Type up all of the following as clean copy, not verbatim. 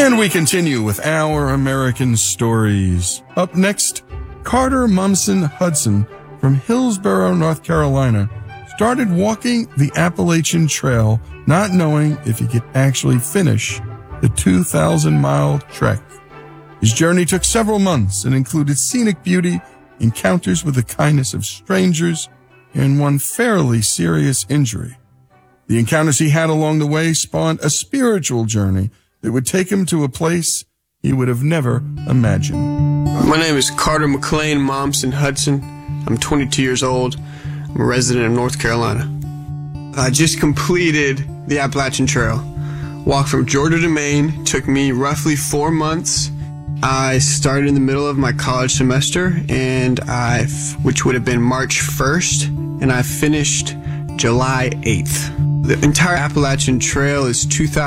And we continue with our American stories. Up next, Carter Mumson Hudson from Hillsborough, North Carolina, started walking the Appalachian Trail, not knowing if he could actually finish the 2,000-mile trek. His journey took several months and included scenic beauty, encounters with the kindness of strangers, and one fairly serious injury. The encounters he had along the way spawned a spiritual journey that would take him to a place he would have never imagined. My name is Carter McLean Mumson Hudson. I'm 22 years old. I'm a resident of North Carolina. I just completed the Appalachian Trail. Walk from Georgia to Maine took me roughly 4 months. I started in the middle of my college semester, which would have been March 1st, and I finished July 8th. The entire Appalachian Trail is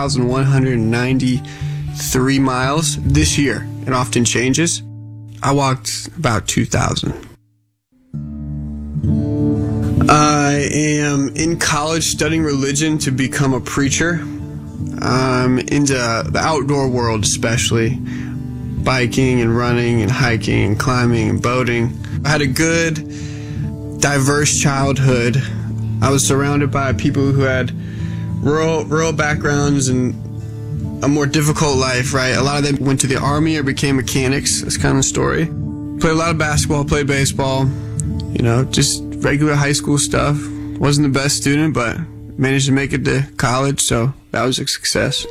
2,193 miles this year. It often changes. I walked about 2,000. I am in college studying religion to become a preacher. I'm into the outdoor world, especially biking and running and hiking and climbing and boating. I had a good, diverse childhood. I was surrounded by people who had rural backgrounds and a more difficult life, right? A lot of them went to the Army or became mechanics. That's kind of the story. Played a lot of basketball, played baseball, just regular high school stuff. Wasn't the best student, but managed to make it to college, so that was a success.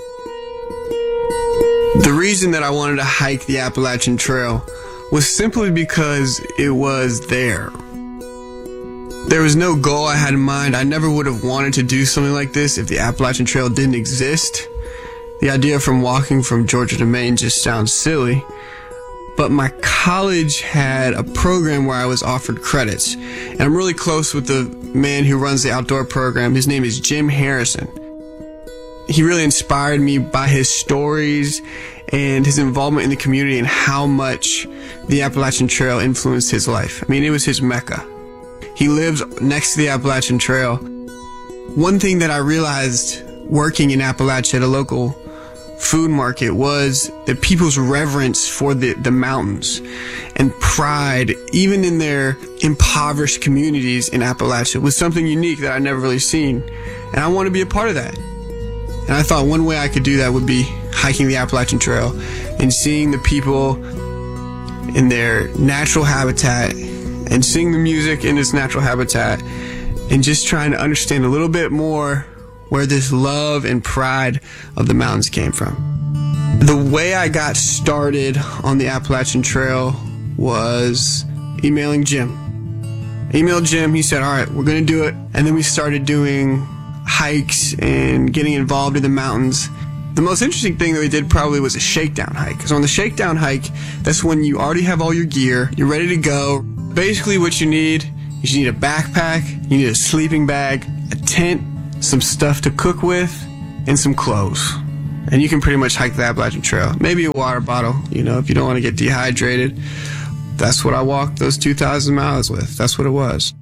The reason that I wanted to hike the Appalachian Trail was simply because it was there. There was no goal I had in mind. I never would have wanted to do something like this if the Appalachian Trail didn't exist. The idea from walking from Georgia to Maine just sounds silly. But my college had a program where I was offered credits. And I'm really close with the man who runs the outdoor program. His name is Jim Harrison. He really inspired me by his stories and his involvement in the community and how much the Appalachian Trail influenced his life. I mean, it was his mecca. He lives next to the Appalachian Trail. One thing that I realized working in Appalachia at a local food market was that people's reverence for the mountains and pride, even in their impoverished communities in Appalachia, was something unique that I'd never really seen. And I want to be a part of that. And I thought one way I could do that would be hiking the Appalachian Trail and seeing the people in their natural habitat and seeing the music in its natural habitat and just trying to understand a little bit more where this love and pride of the mountains came from. The way I got started on the Appalachian Trail was emailing Jim. Emailed Jim, he said, all right, we're going to do it. And then we started doing hikes and getting involved in the mountains. The most interesting thing that we did probably was a shakedown hike. Because on the shakedown hike, that's when you already have all your gear, you're ready to go. Basically what you need is you need a backpack, you need a sleeping bag, a tent, some stuff to cook with, and some clothes. And you can pretty much hike the Appalachian Trail. Maybe a water bottle, if you don't want to get dehydrated. That's what I walked those 2,000 miles with. That's what it was.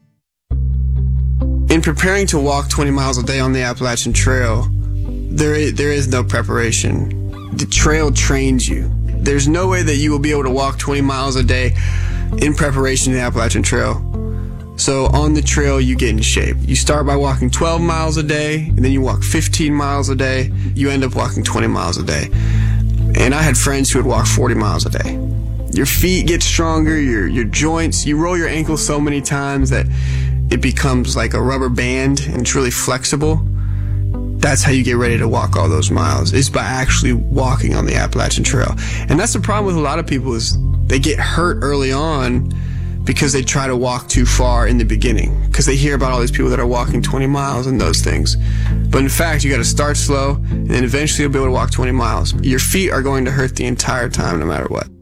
In preparing to walk 20 miles a day on the Appalachian Trail, there is no preparation. The trail trains you. There's no way that you will be able to walk 20 miles a day in preparation to the Appalachian Trail. So on the trail, you get in shape. You start by walking 12 miles a day, and then you walk 15 miles a day. You end up walking 20 miles a day. And I had friends who would walk 40 miles a day. Your feet get stronger, your joints, you roll your ankles so many times that it becomes like a rubber band and it's really flexible. That's how you get ready to walk all those miles, is by actually walking on the Appalachian Trail. And that's the problem with a lot of people, is they get hurt early on because they try to walk too far in the beginning, because they hear about all these people that are walking 20 miles and those things. But in fact, you got to start slow, and then eventually you'll be able to walk 20 miles. Your feet are going to hurt the entire time, no matter what.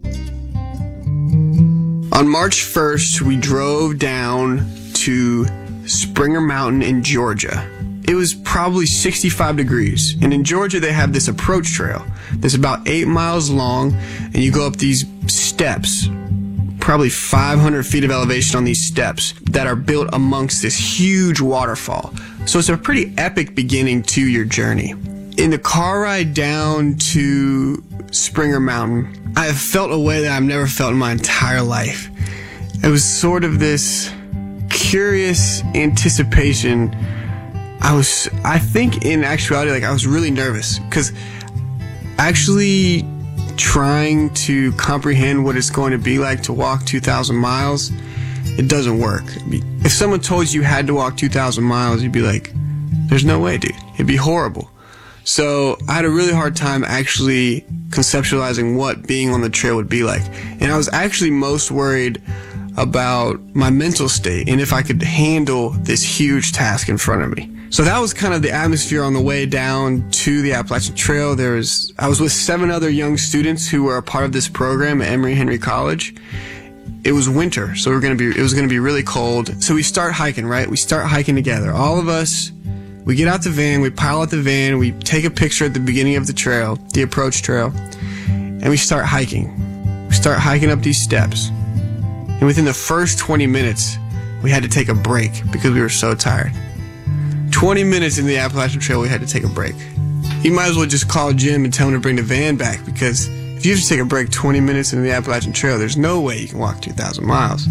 On March 1st, we drove down to Springer Mountain in Georgia. It was probably 65 degrees. And in Georgia, they have this approach trail that's about 8 miles long, and you go up these steps, probably 500 feet of elevation on these steps that are built amongst this huge waterfall. So it's a pretty epic beginning to your journey. In the car ride down to Springer Mountain, I felt a way that I've never felt in my entire life. It was sort of this curious anticipation. I think in actuality, like, I was really nervous because actually trying to comprehend what it's going to be like to walk 2,000 miles, it doesn't work. If someone told you had to walk 2,000 miles, you'd be like, there's no way, dude. It'd be horrible. So I had a really hard time actually conceptualizing what being on the trail would be like. And I was actually most worried about my mental state and if I could handle this huge task in front of me. So that was kind of the atmosphere on the way down to the Appalachian Trail. I was with 7 other young students who were a part of this program at Emory-Henry College. It was winter, so it was gonna be really cold. So we start hiking, right? We start hiking together. All of us, we get out the van, we pile out the van, we take a picture at the beginning of the trail, the approach trail, and we start hiking. We start hiking up these steps. And within the first 20 minutes, we had to take a break because we were so tired. 20 minutes in the Appalachian Trail, we had to take a break. You might as well just call Jim and tell him to bring the van back, because if you have to take a break 20 minutes into the Appalachian Trail, there's no way you can walk 2,000 miles.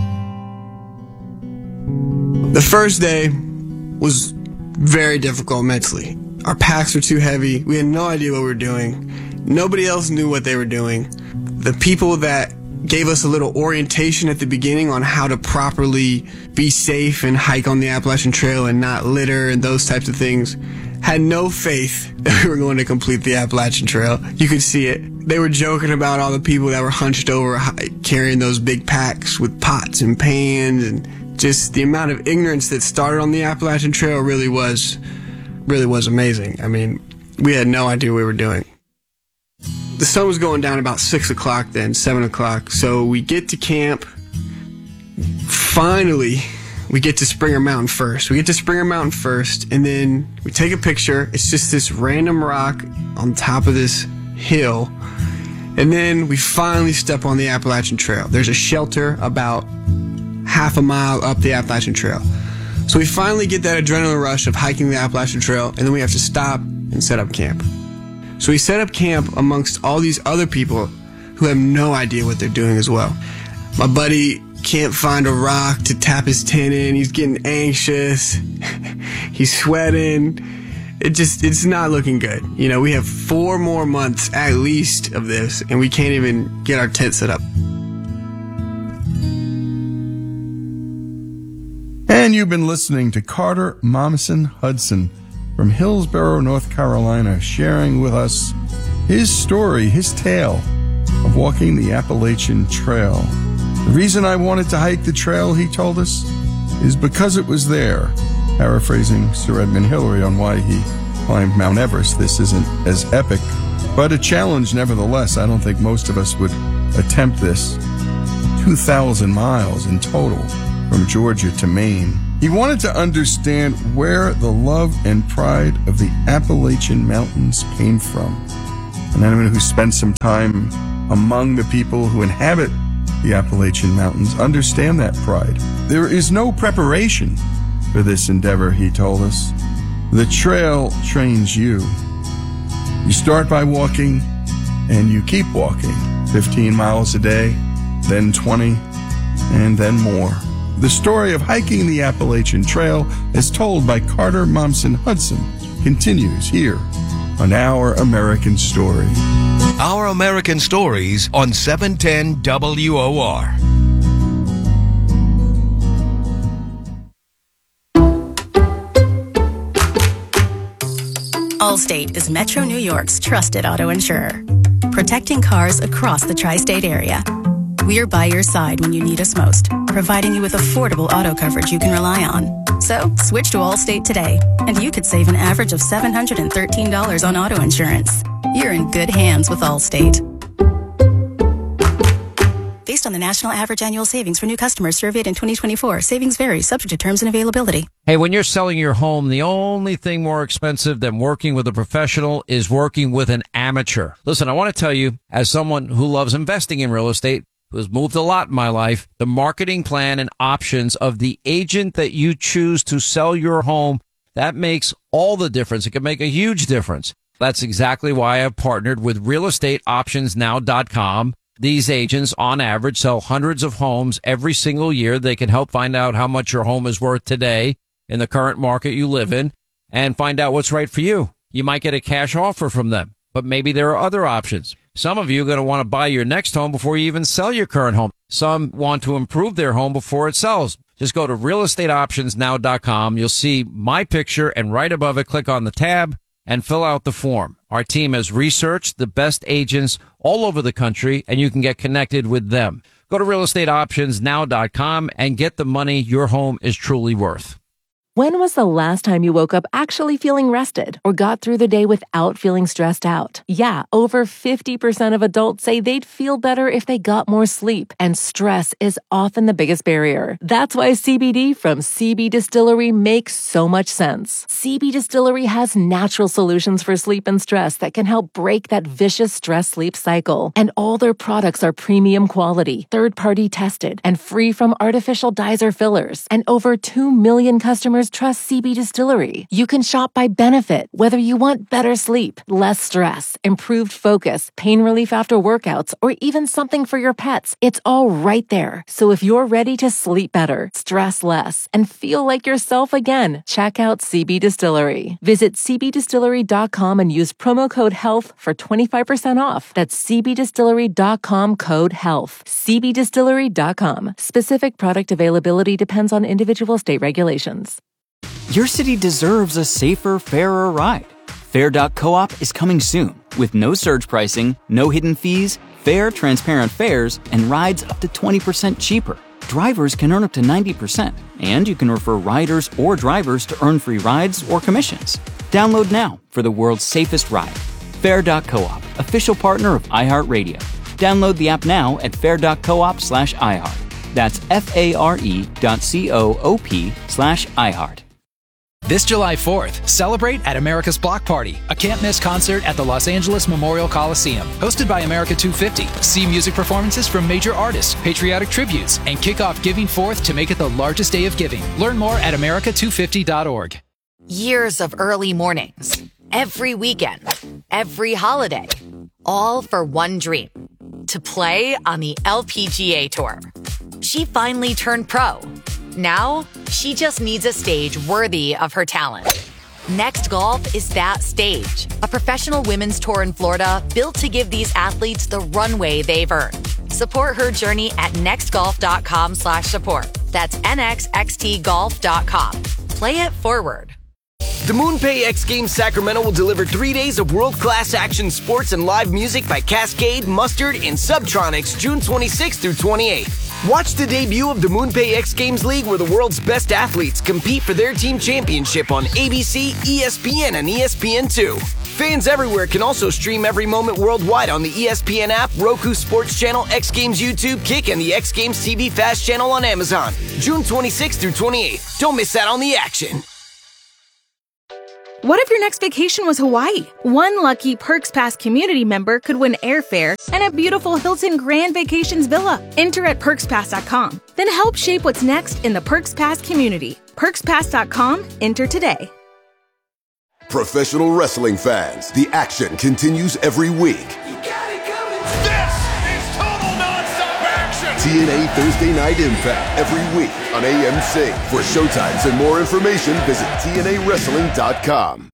The first day was very difficult mentally. Our packs were too heavy. We had no idea what we were doing. Nobody else knew what they were doing. The people that gave us a little orientation at the beginning on how to properly be safe and hike on the Appalachian Trail and not litter and those types of things had no faith that we were going to complete the Appalachian Trail. You could see it. They were joking about all the people that were hunched over carrying those big packs with pots and pans, and just the amount of ignorance that started on the Appalachian Trail really was amazing. I mean, we had no idea what we were doing. The sun was going down about 6 o'clock then, 7 o'clock. So we get to camp. Finally, we get to Springer Mountain first. And then we take a picture. It's just this random rock on top of this hill. And then we finally step on the Appalachian Trail. There's a shelter about half a mile up the Appalachian Trail. So we finally get that adrenaline rush of hiking the Appalachian Trail, and then we have to stop and set up camp. So we set up camp amongst all these other people who have no idea what they're doing as well. My buddy can't find a rock to tap his tent in. He's getting anxious. He's sweating. It's not looking good. You know, we have 4 more months at least of this, and we can't even get our tent set up. And you've been listening to Carter Mommsen Hudson from Hillsborough, North Carolina, sharing with us his story, his tale of walking the Appalachian Trail. The reason I wanted to hike the trail, he told us, is because it was there. Paraphrasing Sir Edmund Hillary on why he climbed Mount Everest. This isn't as epic, but a challenge nevertheless. I don't think most of us would attempt this. 2,000 miles in total from Georgia to Maine. He wanted to understand where the love and pride of the Appalachian Mountains came from. And anyone who spent some time among the people who inhabit the Appalachian Mountains understand that pride. There is no preparation for this endeavor, he told us. The trail trains you. You start by walking, and you keep walking. 15 miles a day, then 20, and then more. The story of hiking the Appalachian Trail, as told by Carter Mommsen Hudson, continues here on Our American Story. Our American Stories on 710 WOR. Allstate is Metro New York's trusted auto insurer, protecting cars across the tri-state area. We are by your side when you need us most, providing you with affordable auto coverage you can rely on. So, switch to Allstate today, and you could save an average of $713 on auto insurance. You're in good hands with Allstate. Based on the national average annual savings for new customers surveyed in 2024, savings vary, subject to terms and availability. Hey, when you're selling your home, the only thing more expensive than working with a professional is working with an amateur. Listen, I want to tell you, as someone who loves investing in real estate, who has moved a lot in my life, the marketing plan and options of the agent that you choose to sell your home, that makes all the difference. It can make a huge difference. That's exactly why I've partnered with realestateoptionsnow.com. These agents, on average, sell hundreds of homes every single year. They can help find out how much your home is worth today in the current market you live in and find out what's right for you. You might get a cash offer from them, but maybe there are other options. Some of you are going to want to buy your next home before you even sell your current home. Some want to improve their home before it sells. Just go to realestateoptionsnow.com. You'll see my picture, and right above it, click on the tab and fill out the form. Our team has researched the best agents all over the country, and you can get connected with them. Go to realestateoptionsnow.com and get the money your home is truly worth. When was the last time you woke up actually feeling rested or got through the day without feeling stressed out? Yeah, over 50% of adults say they'd feel better if they got more sleep, and stress is often the biggest barrier. That's why CBD from CB Distillery makes so much sense. CB Distillery has natural solutions for sleep and stress that can help break that vicious stress-sleep cycle. And all their products are premium quality, third-party tested, and free from artificial dyes or fillers. And over 2 million customers trust CB Distillery. You can shop by benefit, whether you want better sleep, less stress, improved focus, pain relief after workouts, or even something for your pets. It's all right there. So if you're ready to sleep better, stress less, and feel like yourself again, check out CB Distillery. Visit cbdistillery.com and use promo code HEALTH for 25% off. That's cbdistillery.com, code HEALTH. cbdistillery.com. Specific product availability depends on individual state regulations. Your city deserves a safer, fairer ride. Fair.coop is coming soon with no surge pricing, no hidden fees, fair, transparent fares, and rides up to 20% cheaper. Drivers can earn up to 90%, and you can refer riders or drivers to earn free rides or commissions. Download now for the world's safest ride. Fair.coop, official partner of iHeartRadio. Download the app now at fair.coop/iHeart. That's FARE.coop/iHeart. This July 4th, celebrate at America's Block Party, a can't-miss concert at the Los Angeles Memorial Coliseum. Hosted by America 250, see music performances from major artists, patriotic tributes, and kick off Giving Forth to make it the largest day of giving. Learn more at america250.org. Years of early mornings, every weekend, every holiday, all for one dream, to play on the LPGA Tour. She finally turned pro. Now, she just needs a stage worthy of her talent. Next Golf is that stage. A professional women's tour in Florida built to give these athletes the runway they've earned. Support her journey at nextgolf.com/support. That's nxxtgolf.com. Play it forward. The MoonPay X Games Sacramento will deliver 3 days of world-class action sports and live music by Cascade, Mustard, and Subtronics June 26th through 28th. Watch the debut of the MoonPay X Games League, where the world's best athletes compete for their team championship on ABC, ESPN, and ESPN2. Fans everywhere can also stream every moment worldwide on the ESPN app, Roku Sports Channel, X Games YouTube, Kick, and the X Games TV Fast Channel on Amazon. June 26th through 28th. Don't miss out on the action. What if your next vacation was Hawaii? One lucky Perks Pass community member could win airfare and a beautiful Hilton Grand Vacations villa. Enter at PerksPass.com. Then help shape what's next in the Perks Pass community. PerksPass.com. Enter today. Professional wrestling fans, the action continues every week. TNA Thursday Night Impact every week on AMC. For showtimes and more information, visit TNAWrestling.com.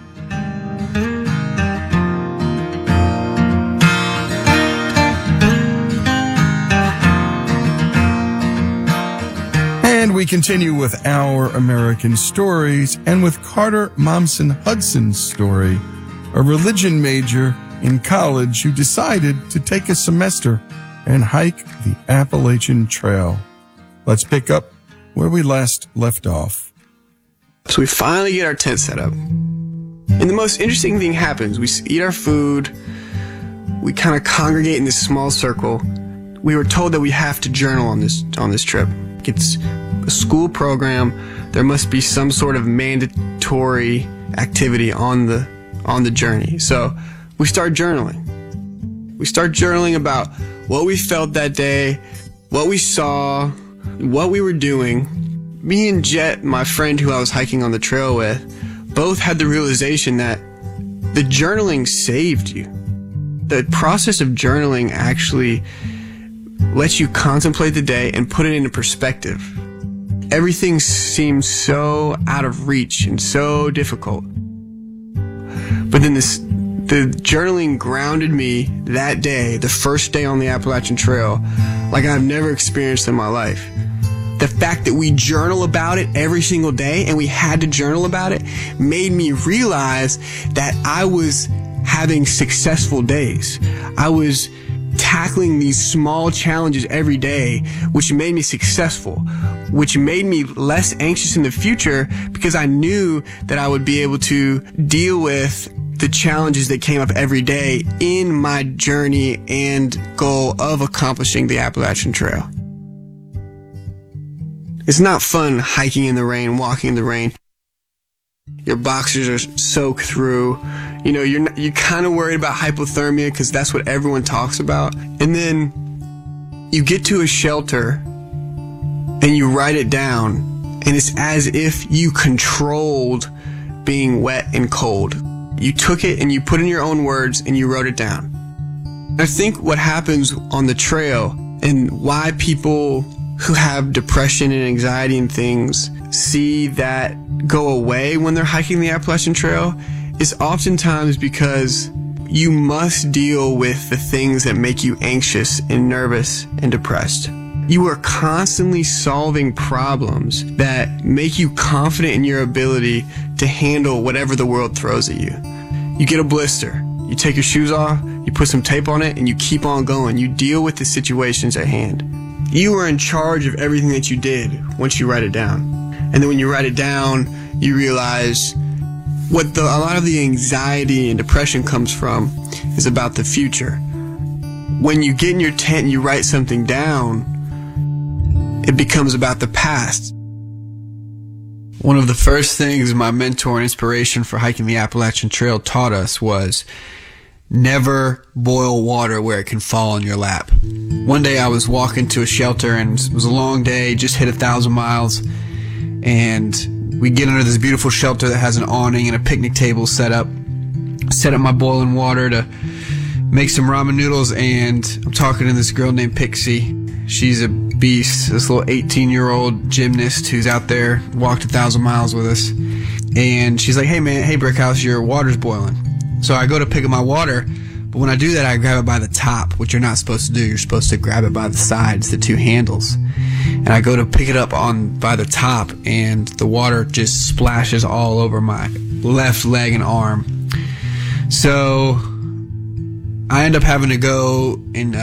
And we continue with Our American Stories and with Carter Momsen Hudson's story, a religion major in college who decided to take a semester and hike the Appalachian Trail. Let's pick up where we last left off. So we finally get our tent set up. And the most interesting thing happens. We eat our food. We kind of congregate in this small circle. We were told that we have to journal on this trip. It's a school program. There must be some sort of mandatory activity on the journey. So we start journaling. We start journaling about what we felt that day, what we saw, what we were doing. Me and Jet, my friend who I was hiking on the trail with, both had the realization that the journaling saved you. The process of journaling actually lets you contemplate the day and put it into perspective. Everything seems so out of reach and so difficult. But then the journaling grounded me that day, the first day on the Appalachian Trail, like I've never experienced in my life. The fact that we journal about it every single day, and we had to journal about it, made me realize that I was having successful days. I was tackling these small challenges every day, which made me successful, which made me less anxious in the future because I knew that I would be able to deal with the challenges that came up every day in my journey and goal of accomplishing the Appalachian Trail. It's not fun hiking in the rain, walking in the rain. Your boxers are soaked through. You know, you're kind of worried about hypothermia because that's what everyone talks about. And then you get to a shelter and you write it down, and it's as if you controlled being wet and cold. You took it and you put in your own words and you wrote it down. I think what happens on the trail and why people who have depression and anxiety and things see that go away when they're hiking the Appalachian Trail is oftentimes because you must deal with the things that make you anxious and nervous and depressed. You are constantly solving problems that make you confident in your ability to handle whatever the world throws at you. You get a blister, you take your shoes off, you put some tape on it, and you keep on going. You deal with the situations at hand. You are in charge of everything that you did once you write it down. And then when you write it down, you realize what a lot of the anxiety and depression comes from is about the future. When you get in your tent and you write something down, it becomes about the past. One of the first things my mentor and inspiration for hiking the Appalachian Trail taught us was never boil water where it can fall in your lap. One day I was walking to a shelter and it was a long day, just hit 1,000 miles, and we get under this beautiful shelter that has an awning and a picnic table set up. Set up my boiling water to make some ramen noodles, and I'm talking to this girl named Pixie. She's a beast, this little 18-year-old gymnast who's out there, walked 1,000 miles with us. And she's like, hey Brickhouse, your water's boiling. So I go to pick up my water, but when I do that, I grab it by the top, which you're not supposed to do. You're supposed to grab it by the sides, the two handles. And I go to pick it up by the top, and the water just splashes all over my left leg and arm. So I end up having to go and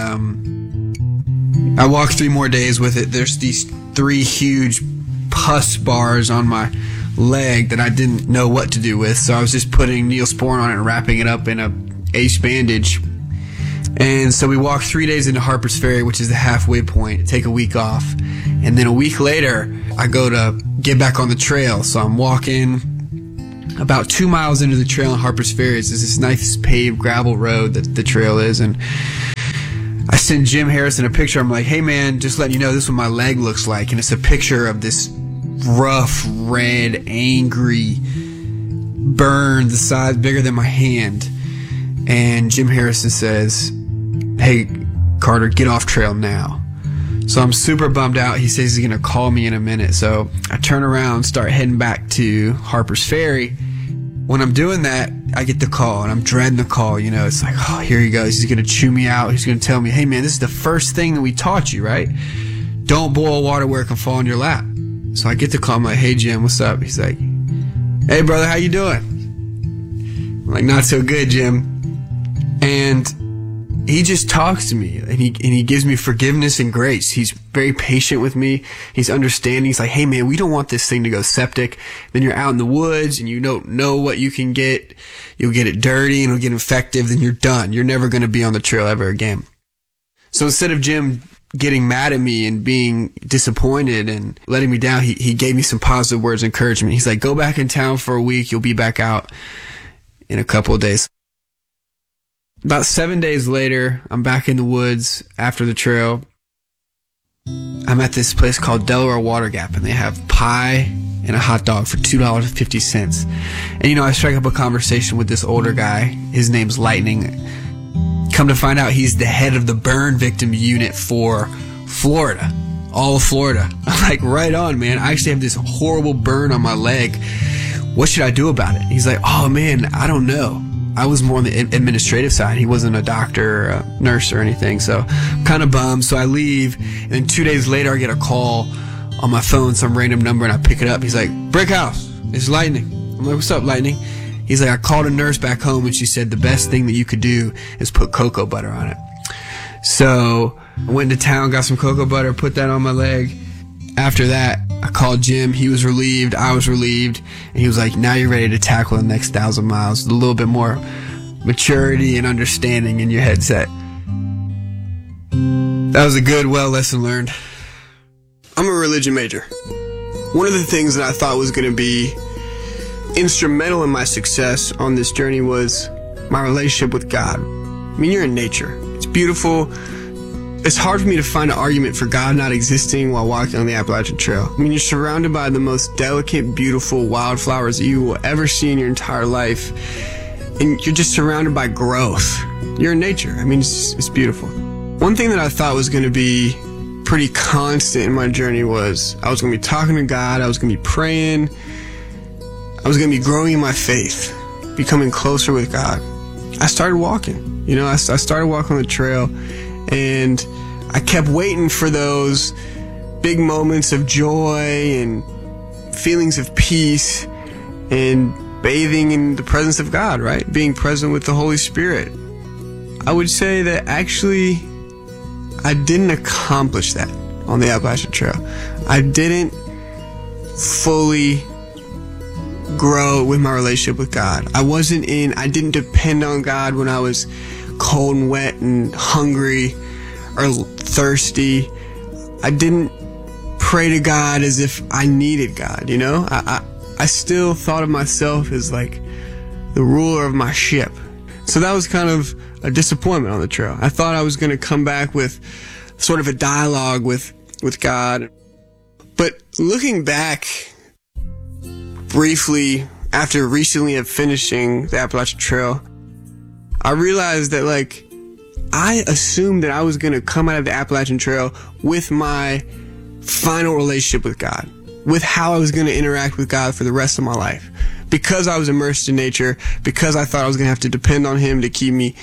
I walk 3 more days with it. There's these 3 huge pus bars on my leg that I didn't know what to do with, so I was just putting Neosporin on it and wrapping it up in a ace bandage. And so we walk 3 days into Harper's Ferry, which is the halfway point, take a week off, and then a week later I go to get back on the trail. So I'm walking about 2 miles into the trail in Harper's Ferry. There's this nice paved gravel road that the trail is, and I send Jim Harrison a picture. I'm like, hey man, just letting you know, this is what my leg looks like. And it's a picture of this rough, red, angry burn the size bigger than my hand. And Jim Harrison says, hey Carter, get off trail now. So I'm super bummed out. He says he's going to call me in a minute. So I turn around, start heading back to Harper's Ferry. When I'm doing that, I get the call, and I'm dreading the call. You know, it's like, oh, here he goes. He's going to chew me out. He's going to tell me, hey, man, this is the first thing that we taught you, right? Don't boil water where it can fall in your lap. So I get the call. I'm like, hey, Jim, what's up? He's like, hey, brother, how you doing? I'm like, not so good, Jim. And he just talks to me, and he gives me forgiveness and grace. He's very patient with me. He's understanding. He's like, hey man, we don't want this thing to go septic. Then you're out in the woods and you don't know what you can get. You'll get it dirty and it'll get infected. Then you're done. You're never going to be on the trail ever again. So instead of Jim getting mad at me and being disappointed and letting me down, he gave me some positive words of encouragement. He's like, go back in town for a week. You'll be back out in a couple of days. About 7 days later, I'm back in the woods after the trail. I'm at this place called Delaware Water Gap, and they have pie and a hot dog for $2.50. And, I strike up a conversation with this older guy. His name's Lightning. Come to find out, he's the head of the burn victim unit for Florida. All of Florida. I'm like, right on, man. I actually have this horrible burn on my leg. What should I do about it? He's like, oh, man, I don't know. I was more on the administrative side. He wasn't a doctor or a nurse or anything, so I'm kind of bummed. So I leave, and then 2 days later, I get a call on my phone, some random number, and I pick it up. He's like, Brickhouse, it's Lightning. I'm like, what's up, Lightning? He's like, I called a nurse back home, and she said the best thing that you could do is put cocoa butter on it. So I went to town, got some cocoa butter, put that on my leg. After that, I called Jim. He was relieved. I was relieved. And he was like, now you're ready to tackle the next 1,000 miles. A little bit more maturity and understanding in your headset. That was a good, lesson learned. I'm a religion major. One of the things that I thought was going to be instrumental in my success on this journey was my relationship with God. I mean, you're in nature. It's beautiful. It's hard for me to find an argument for God not existing while walking on the Appalachian Trail. I mean, you're surrounded by the most delicate, beautiful wildflowers that you will ever see in your entire life. And you're just surrounded by growth. You're in nature. I mean, it's beautiful. One thing that I thought was going to be pretty constant in my journey was I was going to be talking to God. I was going to be praying. I was going to be growing in my faith, becoming closer with God. I started walking. I started walking on the trail. And I kept waiting for those big moments of joy and feelings of peace and bathing in the presence of God, right? Being present with the Holy Spirit. I would say that actually I didn't accomplish that on the Appalachian Trail. I didn't fully grow with my relationship with God. I didn't depend on God when I was cold and wet and hungry or thirsty. I didn't pray to God as if I needed God, I still thought of myself as like the ruler of my ship. So that was kind of a disappointment on the trail. I thought I was going to come back with sort of a dialogue with God. But looking back briefly after recently finishing the Appalachian Trail, I realized that I assumed that I was going to come out of the Appalachian Trail with my final relationship with God, with how I was going to interact with God for the rest of my life. Because I was immersed in nature, because I thought I was going to have to depend on Him to keep me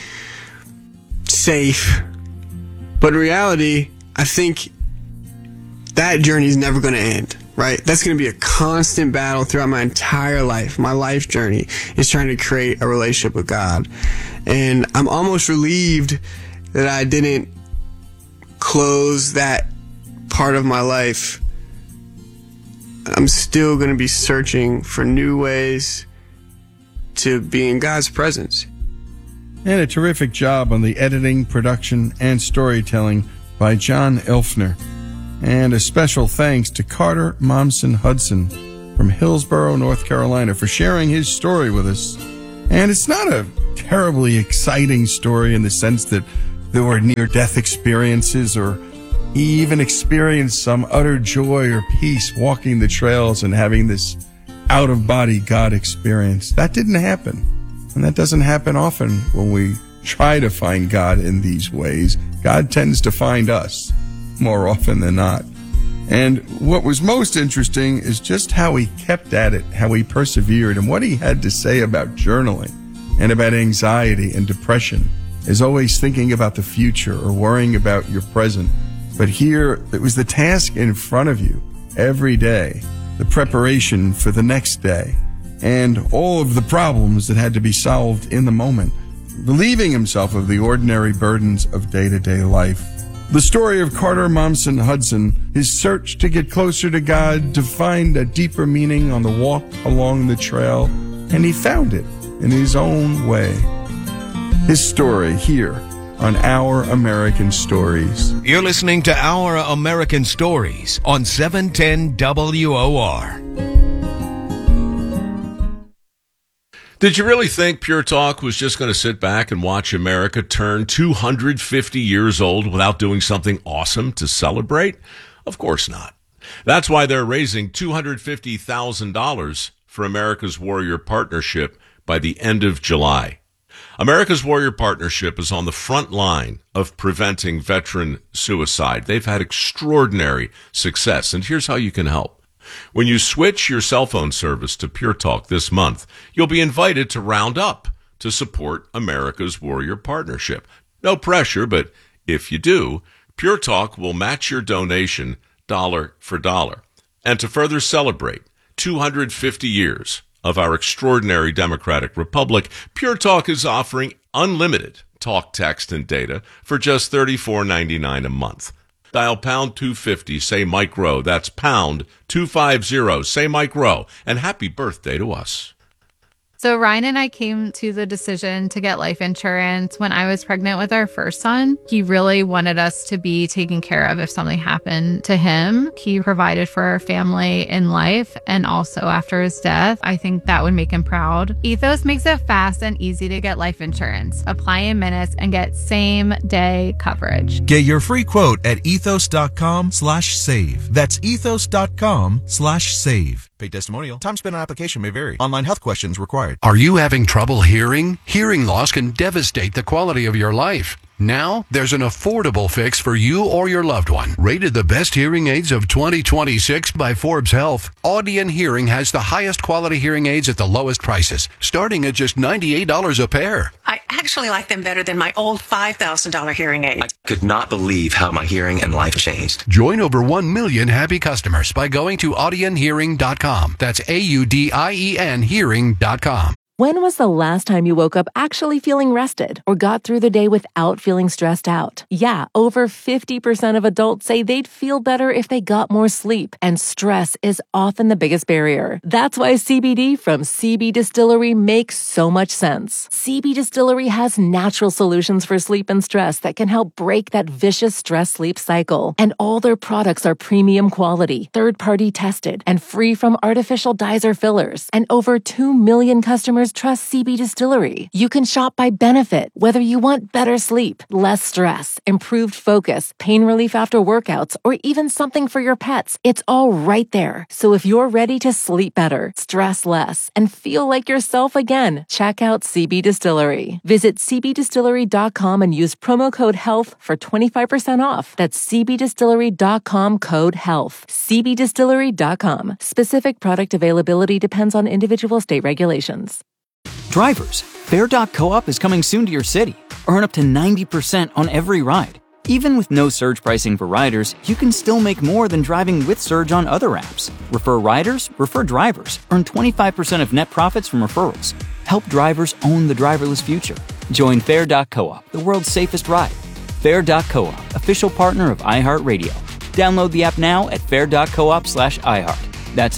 safe. But in reality, I think that journey is never going to end, right? That's going to be a constant battle throughout my entire life. My life journey is trying to create a relationship with God. And I'm almost relieved that I didn't close that part of my life. I'm still going to be searching for new ways to be in God's presence. And a terrific job on the editing, production, and storytelling by John Elfner. And a special thanks to Carter Momsen Hudson from Hillsborough, North Carolina, for sharing his story with us. And it's not a terribly exciting story in the sense that there were near-death experiences or he even experienced some utter joy or peace walking the trails and having this out-of-body God experience. That didn't happen. And that doesn't happen often when we try to find God in these ways. God tends to find us more often than not. And what was most interesting is just how he kept at it, how he persevered, and what he had to say about journaling and about anxiety and depression is always thinking about the future or worrying about your present. But here, it was the task in front of you every day, the preparation for the next day, and all of the problems that had to be solved in the moment, relieving himself of the ordinary burdens of day-to-day life. The story of Carter Momsen Hudson, his search to get closer to God, to find a deeper meaning on the walk along the trail, and he found it in his own way. His story here on Our American Stories. You're listening to Our American Stories on 710 WOR. Did you really think Pure Talk was just going to sit back and watch America turn 250 years old without doing something awesome to celebrate? Of course not. That's why they're raising $250,000 for America's Warrior Partnership by the end of July. America's Warrior Partnership is on the front line of preventing veteran suicide. They've had extraordinary success, and here's how you can help. When you switch your cell phone service to Pure Talk this month, you'll be invited to round up to support America's Warrior Partnership. No pressure, but if you do, Pure Talk will match your donation dollar for dollar. And to further celebrate 250 years of our extraordinary democratic republic, Pure Talk is offering unlimited talk, text, and data for just $34.99 a month. Dial pound 250, say Mike Rowe. That's pound 250, say Mike Rowe. And happy birthday to us. So Ryan and I came to the decision to get life insurance when I was pregnant with our first son. He really wanted us to be taken care of if something happened to him. He provided for our family in life and also after his death. I think that would make him proud. Ethos makes it fast and easy to get life insurance. Apply in minutes and get same-day coverage. Get your free quote at ethos.com/save. That's ethos.com/save. Paid testimonial. Time spent on application may vary. Online health questions required. Are you having trouble hearing? Hearing loss can devastate the quality of your life. Now, there's an affordable fix for you or your loved one. Rated the best hearing aids of 2026 by Forbes Health, Audion Hearing has the highest quality hearing aids at the lowest prices, starting at just $98 a pair. I actually like them better than my old $5,000 hearing aid. I could not believe how my hearing and life changed. Join over 1 million happy customers by going to audionhearing.com. That's AUDIEN hearing.com. When was the last time you woke up actually feeling rested or got through the day without feeling stressed out? Yeah, over 50% of adults say they'd feel better if they got more sleep, and stress is often the biggest barrier. That's why CBD from CB Distillery makes so much sense. CB Distillery has natural solutions for sleep and stress that can help break that vicious stress-sleep cycle. And all their products are premium quality, third-party tested, and free from artificial dyes or fillers. And over 2 million customers trust CB Distillery. You can shop by benefit, whether you want better sleep, less stress, improved focus, pain relief after workouts, or even something for your pets. It's all right there. So if you're ready to sleep better, stress less, and feel like yourself again, check out CB Distillery. Visit cbdistillery.com and use promo code HEALTH for 25% off. That's cbdistillery.com code HEALTH. cbdistillery.com. Specific product availability depends on individual state regulations. Drivers, Fair.coop is coming soon to your city. Earn up to 90% on every ride. Even with no surge pricing for riders, you can still make more than driving with Surge on other apps. Refer riders, refer drivers. Earn 25% of net profits from referrals. Help drivers own the driverless future. Join Fair.coop, the world's safest ride. Fair.coop, official partner of iHeartRadio. Download the app now at fair.coop/iHeart. That's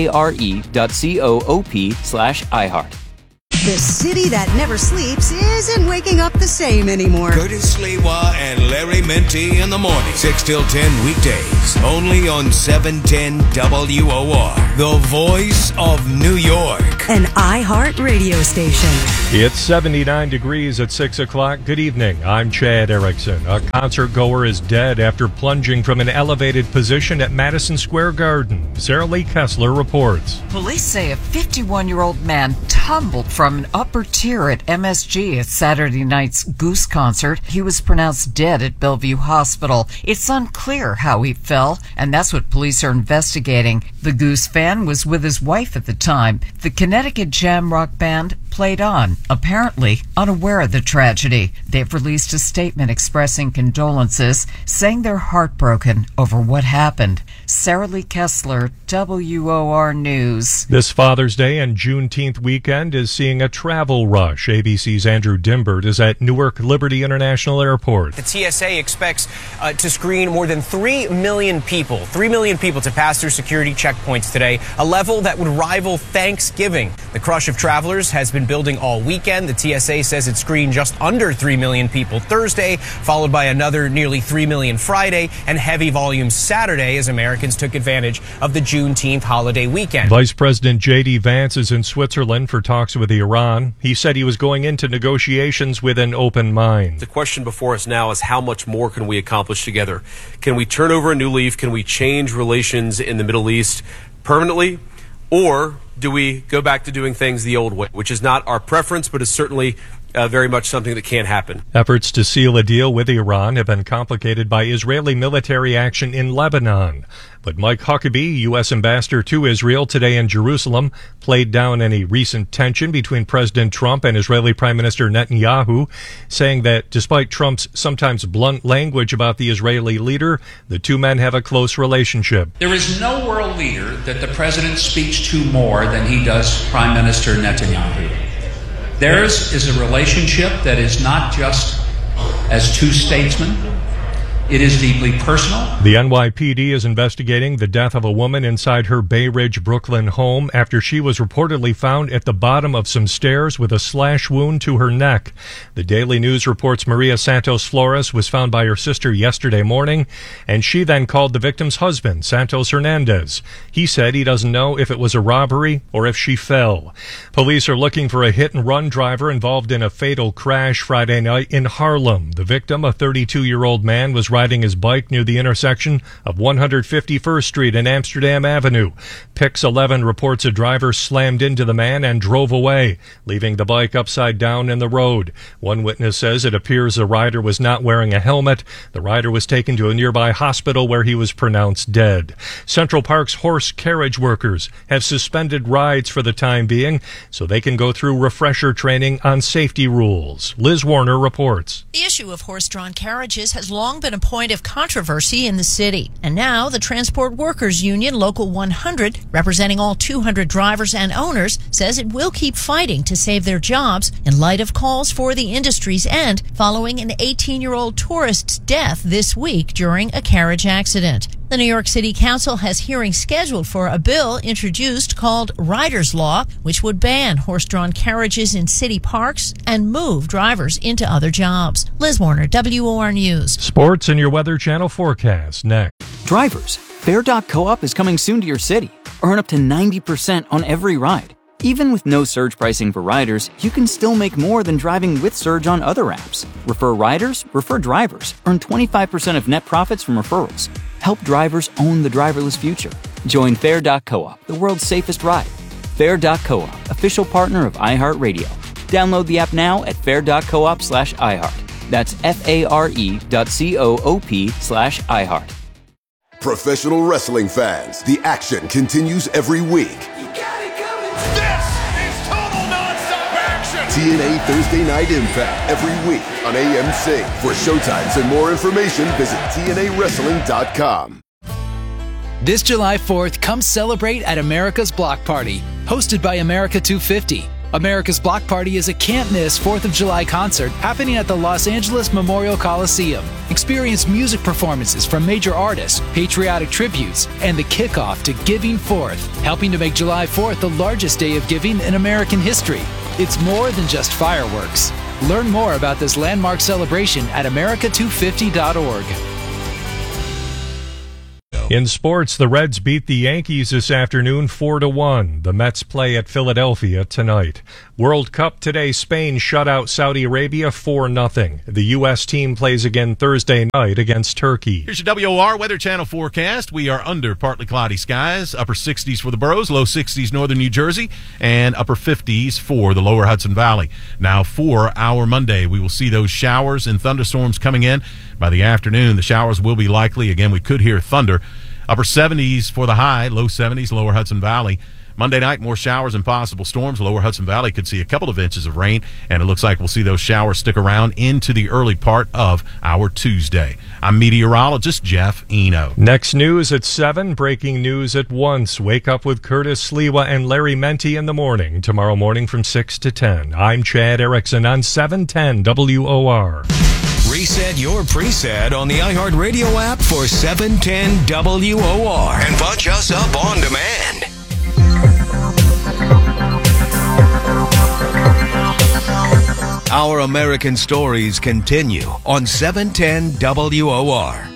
FARE.coop/iHeart. The city that never sleeps isn't waking up the same anymore. Curtis Sliwa and Larry Menti in the morning. 6 till 10 weekdays. Only on 710 WOR. The voice of New York. An iHeart radio station. It's 79 degrees at 6 o'clock. Good evening. I'm Chad Erickson. A concert goer is dead after plunging from an elevated position at Madison Square Garden. Sarah Lee Kessler reports. Police say a 51-year-old man tumbled from an upper tier at MSG at Saturday night's Goose concert. He was pronounced dead at Bellevue Hospital. It's unclear how he fell, and that's what police are investigating. The Goose fan was with his wife at the time. The Connecticut jam rock band played on, apparently unaware of the tragedy. They've released a statement expressing condolences, saying they're heartbroken over what happened. Sarah Lee Kessler, WOR News. This Father's Day and Juneteenth weekend is seeing a travel rush. ABC's Andrew Dimbert is at Newark Liberty International Airport. The TSA expects to screen more than 3 million people to pass through security checkpoints today, a level that would rival Thanksgiving. building. The crush of travelers has been building all weekend. The TSA says it screened just under 3 million people Thursday, followed by another nearly 3 million Friday, and heavy volumes Saturday as Americans took advantage of the Juneteenth holiday weekend. Vice President J.D. Vance is in Switzerland for talks with Iran. He said he was going into negotiations with an open mind. The question before us now is how much more can we accomplish together? Can we turn over a new leaf? Can we change relations in the Middle East permanently? Or do we go back to doing things the old way, which is not our preference, but is certainly very much something that can happen. Efforts to seal a deal with Iran have been complicated by Israeli military action in Lebanon. But Mike Huckabee, U.S. ambassador to Israel today in Jerusalem, played down any recent tension between President Trump and Israeli Prime Minister Netanyahu, saying that despite Trump's sometimes blunt language about the Israeli leader, the two men have a close relationship. There is no world leader that the president speaks to more than he does Prime Minister Netanyahu. Theirs is a relationship that is not just as two statesmen. It is deeply personal. The NYPD is investigating the death of a woman inside her Bay Ridge, Brooklyn home after she was reportedly found at the bottom of some stairs with a slash wound to her neck. The Daily News reports Maria Santos Flores was found by her sister yesterday morning, and she then called the victim's husband, Santos Hernandez. He said he doesn't know if it was a robbery or if she fell. Police are looking for a hit-and-run driver involved in a fatal crash Friday night in Harlem. The victim, a 32-year-old man, was riding his bike near the intersection of 151st Street and Amsterdam Avenue. Pix 11 reports a driver slammed into the man and drove away, leaving the bike upside down in the road. One witness says it appears the rider was not wearing a helmet. The rider was taken to a nearby hospital where he was pronounced dead. Central Park's horse carriage workers have suspended rides for the time being so they can go through refresher training on safety rules. Liz Warner reports. The issue of horse-drawn carriages has long been a point of controversy in the city. And now the Transport Workers Union Local 100, representing all 200 drivers and owners, says it will keep fighting to save their jobs in light of calls for the industry's end following an 18-year-old tourist's death this week during a carriage accident. The New York City Council has hearings scheduled for a bill introduced called Riders Law, which would ban horse-drawn carriages in city parks and move drivers into other jobs. Liz Warner, WOR News. Sports and your Weather Channel forecast next. Drivers, Fair.coop is coming soon to your city. Earn up to 90% on every ride. Even with no surge pricing for riders, you can still make more than driving with surge on other apps. Refer riders, refer drivers. Earn 25% of net profits from referrals. Help drivers own the driverless future. Join Fair.coop, the world's safest ride. Fair.coop, official partner of iHeartRadio. Download the app now at fair.coop/iHeart. That's FARE.coop/iHeart. Professional wrestling fans, the action continues every week. TNA Thursday Night Impact every week on AMC. For showtimes and more information, visit TNAWrestling.com. This July 4th, come celebrate at America's Block Party, hosted by America 250. America's Block Party is a can't-miss 4th of July concert happening at the Los Angeles Memorial Coliseum. Experience music performances from major artists, patriotic tributes, and the kickoff to Giving Forth, helping to make July 4th the largest day of giving in American history. It's more than just fireworks. Learn more about this landmark celebration at america250.org. In sports, the Reds beat the Yankees this afternoon 4-1. The Mets play at Philadelphia tonight. World Cup today, Spain shut out Saudi Arabia 4-0. The U.S. team plays again Thursday night against Turkey. Here's your WOR Weather Channel forecast. We are under partly cloudy skies, upper 60s for the boroughs, low 60s northern New Jersey, and upper 50s for the lower Hudson Valley. Now for our Monday, we will see those showers and thunderstorms coming in. By the afternoon, the showers will be likely. Again, we could hear thunder. Upper 70s for the high, low 70s, lower Hudson Valley. Monday night, more showers and possible storms. Lower Hudson Valley could see a couple of inches of rain, and it looks like we'll see those showers stick around into the early part of our Tuesday. I'm meteorologist Jeff Eno. Next news at 7, breaking news at once. Wake up with Curtis Sliwa and Larry Menti in the morning. Tomorrow morning from 6 to 10. I'm Chad Erickson on 710 WOR. Reset your preset on the iHeartRadio app for 710 WOR and watch us up on demand. Our American Stories continue on 710 WOR.